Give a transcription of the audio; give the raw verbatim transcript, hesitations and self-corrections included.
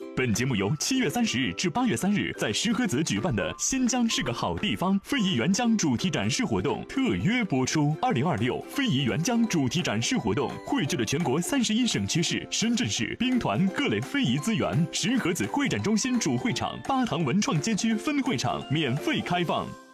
本节目由七月三十日至八月三日在石河子举办的“新疆是个好地方”非遗援疆主题展示活动特约播出。二零二六非遗援疆主题展示活动汇聚了全国三十一省区市、深圳市兵团各类非遗资源。石河子会展中心主会场、巴塘文创街区分会场免费开放。